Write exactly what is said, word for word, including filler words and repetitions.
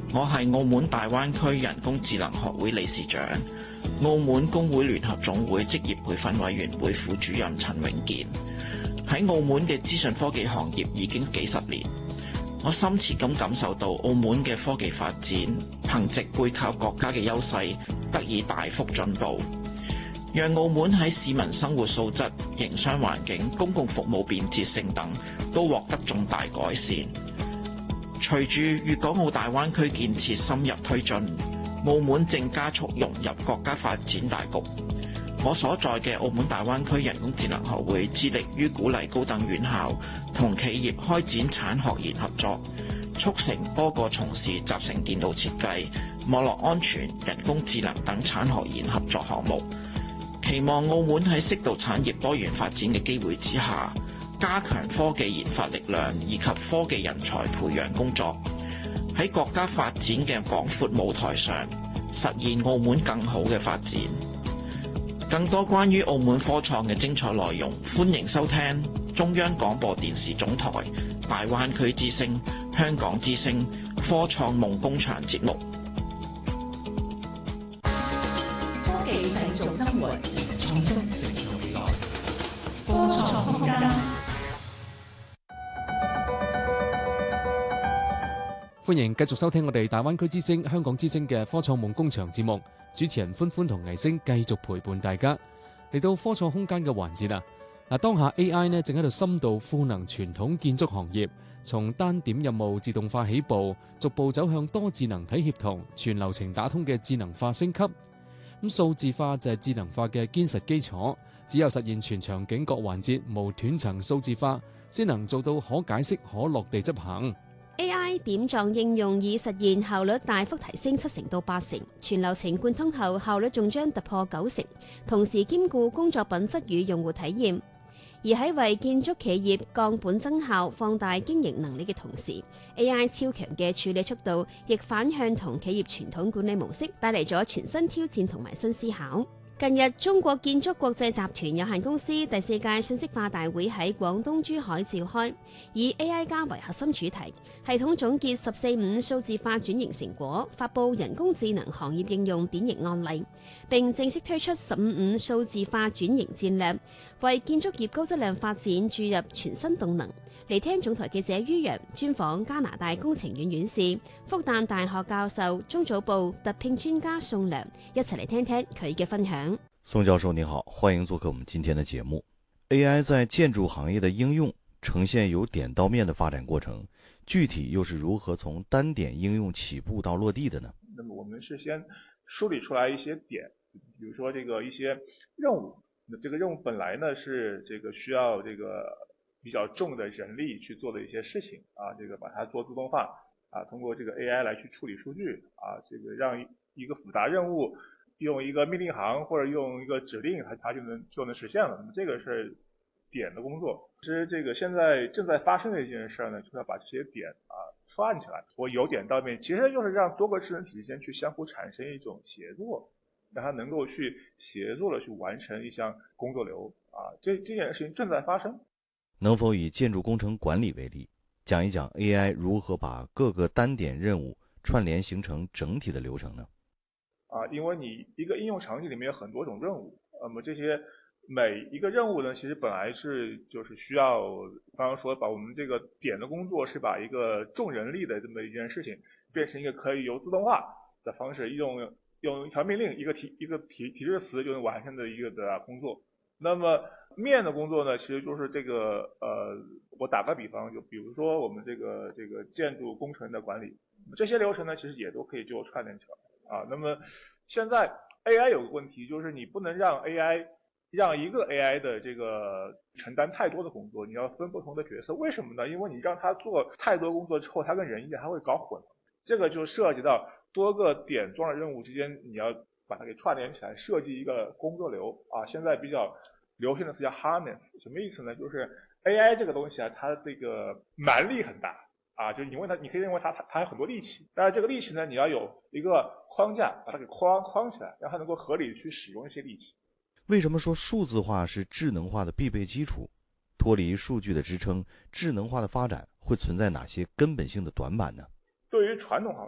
我係澳門大灣區人工智能學會理事長、澳門工會聯合總會職業培訓委員會副主任陳永健。喺澳門嘅資訊科技行業已經幾十年，我深切咁感受到澳門嘅科技發展，憑藉背靠國家嘅優勢，得以大幅進步，讓澳門喺市民生活素質、營商環境、公共服務便捷性等都獲得重大改善。隨住粵港澳大灣區建設深入推進，澳門正加速融入國家發展大局。我所在嘅澳門大灣區人工智能學會致力於鼓勵高等院校同企業開展產學研合作，促成多個從事集成電路設計、網絡安全、人工智能等產學研合作項目。期望澳門喺適度產業多元發展嘅機會之下，加強科技研發力量以及科技人才培養工作，喺國家發展嘅廣闊舞台上，實現澳門更好嘅發展。更多關於澳門科創嘅精彩內容，歡迎收聽中央廣播電視總台大灣區之聲、香港之聲科創夢工場節目。 科技製造生活，創新成就未來。科創空間。 歡迎繼續收聽我哋大灣區之聲、香港之聲嘅科創夢工場節目。主持人歡歡同倪星繼續陪伴大家嚟到科創空間嘅環節啦。嗱，當下 A I 呢正喺度深度賦能傳統建築行業，從單點任務自動化起步，逐步走向多智能體協同、全流程打通嘅智能化升級。咁數字化就係智能化嘅堅實基礎，只有實現全場景各環節無斷層數字化，先能做到可解釋、可落地執行。 A I 點狀應用已實現效率大幅提升七成到八成，全流程貫通後效率仲將突破九成，同時兼顧工作品質與用戶體驗。而喺為建築企業降本增效、放大經營能力嘅同時， A I 超強嘅處理速度亦反向同企業傳統管理模式帶嚟咗全新挑戰同埋新思考。近日，中國建築國際集團有限公司第四屆信息化大會喺廣東珠海召開，以 A I 加為核心主題，系統總結十四五數字化轉型成果，發佈人工智能行業應用典型案例，並正式推出十五五數字化轉型戰略，為建築業高質量發展注入全新動能。嚟聽總台記者于洋專訪加拿大工程院院士、復旦大學教授、中組部特聘專家宋良，一齊嚟聽聽佢嘅分享。 宋教授你好，歡迎做客我們今天的節目。A I 在建築行業的應用呈現由點到面的發展過程，具體又是如何從單點應用起步到落地的呢？ 那麼我們是先梳理出來一些點，比如說這個一些任務，那這個任務本來呢是這個需要這個比較重的人力去做的一些事情啊，這個把它做自動化啊，通過這個 A I 來去處理數據啊，這個讓一個複雜任務用一個命令行或者用一個指令，它它就能就能實現了。那麼這個是點的工作。其實這個現在正在發生的一件事呢，就是要把這些點啊串起來。我由點到面，其實就是讓多個智能體之間去相互產生一種協作，讓它能夠去協作的去完成一項工作流啊。這這件事情正在發生。 能否以建築工程管理為例，講一講 A I 如何把各個單點任務串聯形成整體的流程呢？ 啊，因為你一個應用場景裡面有很多種任務，那麼這些每一個任務呢，其實本來是就是需要，剛剛說把我們這個點的工作是把一個重人力的這麼一件事情變成一個可以由自動化的方式，用用一條命令一個提一個提提示詞就能完成的一個的工作。那麼面的工作呢，其實就是這個呃，我打個比方，就比如說我們這個這個建築工程的管理，這些流程呢，其實也都可以就串聯起來啊。那麼現在 A I 有個問題，就是你不能讓 A I 讓一個 A I 的這個承擔太多的工作，你要分不同的角色。為什麼呢？因為你讓他做太多工作之後，他跟人一樣，他會搞混。這個就涉及到多個點狀的任務之間，你要把它給串聯起來，設計一個工作流啊。現在比較流行的詞叫 harness， 什麼意思呢？就是 A I 這個東西啊，它這個蠻力很大啊，就是你問它，你可以認為它它它有很多力氣，但是這個力氣呢，你要有一個框架把它給框框起來，讓它能夠合理去使用一些力氣。 為什麼說數字化是智能化的必備基礎？脫離數據的支撐，智能化的發展會存在哪些根本性的短板呢？ 對於傳統行